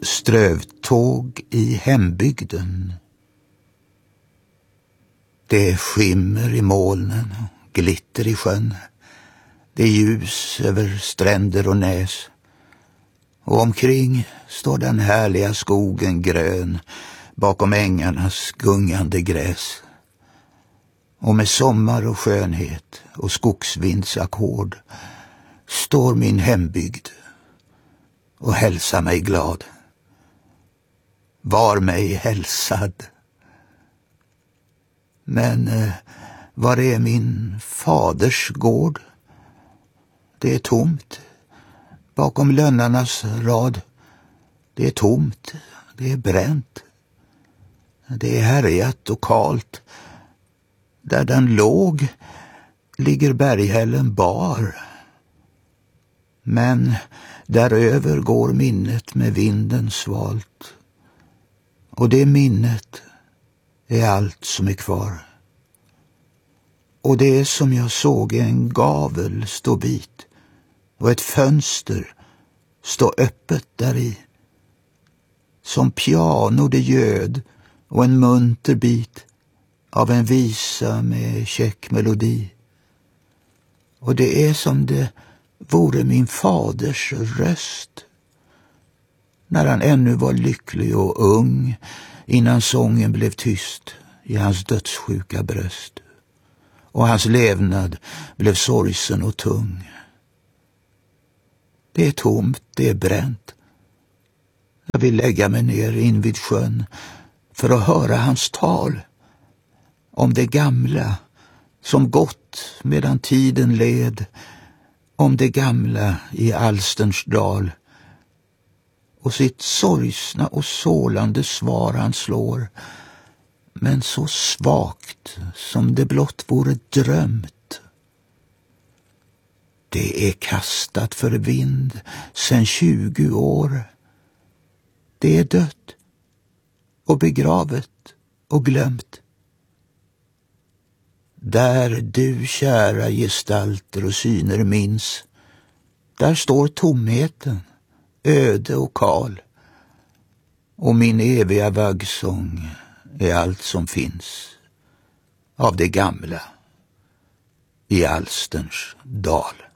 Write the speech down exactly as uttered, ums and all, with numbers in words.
strövtåg i hembygden. Det är skimmer i molnen och glitter i sjön. Det är ljus över stränder och näs. Och omkring står den härliga skogen grön bakom ängarnas gungande gräs. Och med sommar och skönhet och skogsvindsackord står min hembygd och hälsar mig glad. Var mig hälsad. Men eh, var är min faders gård? Det är tomt. Bakom lönnarnas rad. Det är tomt. Det är bränt. Det är härjat och kalt. Där den låg ligger berghällen bar. Men däröver går minnet med vinden svalt. Och det minnet är allt som är kvar. Och det är som jag såg en gavel stå bit och ett fönster stå öppet däri. Som piano det ljöd och en munter bit av en visa med käck melodi. Och det är som det vore min faders röst. När han ännu var lycklig och ung, innan sången blev tyst i hans dödssjuka bröst. Och hans levnad blev sorgsen och tung. Det är tomt, det är bränt. Jag vill lägga mig ner invid sjön för att höra hans tal om det gamla som gått medan tiden led, om det gamla i Alsterns dal. Och sitt sorgsna och sålande svar han slår, men så svagt som det blott vore drömt. Det är kastat för vind sen tjugo år. Det är dött och begravet och glömt. Där du, kära gestalter och syner, minns, där står tomheten, öde och kal. Och min eviga vaggsång är allt som finns av det gamla i Alsterns dal.